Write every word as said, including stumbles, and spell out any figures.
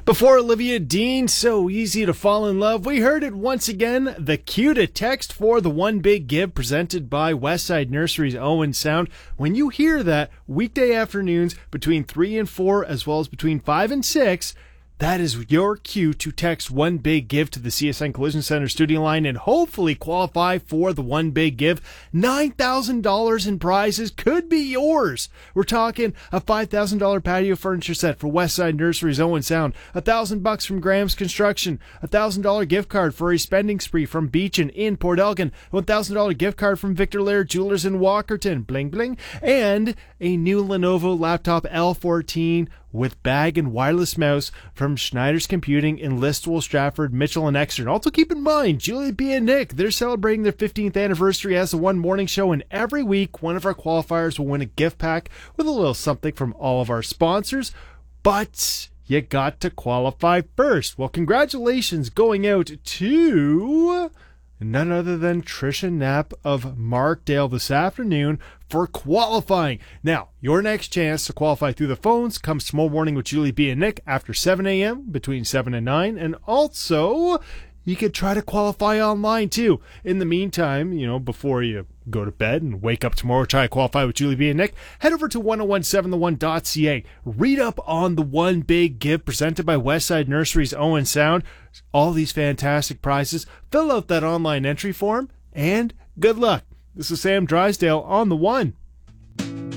Before Olivia Dean, So Easy to Fall in Love, we heard it once again, the cue to text for the One Big Give presented by Westside Nursery's Owen Sound. When you hear that weekday afternoons between three and four, as well as between five and six, that is your cue to text One Big Give to the C S N Collision Center studio line and hopefully qualify for the One Big Give. nine thousand dollars in prizes could be yours. We're talking a five thousand dollars patio furniture set for Westside Nursery's Owen Sound, one thousand bucks from Graham's Construction, a one thousand dollars gift card for a spending spree from Beechin in Port Elgin, one thousand dollars gift card from Victor Laird Jewelers in Walkerton, bling bling, and a new Lenovo laptop L fourteen with bag and wireless mouse from Schneider's Computing in Listowel, Stratford, Mitchell, and Exeter. And also keep in mind, Julie B and Nick, they're celebrating their fifteenth anniversary as the One Morning Show, and every week one of our qualifiers will win a gift pack with a little something from all of our sponsors. But you got to qualify first. Well, congratulations going out to none other than Trisha Knapp of Markdale this afternoon for qualifying. Now, your next chance to qualify through the phones comes tomorrow morning with Julie B and Nick after seven a.m. between seven and nine. And also, you could try to qualify online too. In the meantime, you know, before you go to bed and wake up tomorrow, try to qualify with Julie B and Nick, head over to ten seventeen the one dot c a. Read up on the One Big Give presented by Westside Nursery's Owen Sound. All these fantastic prizes. Fill out that online entry form, and good luck. This is Sam Drysdale on the One.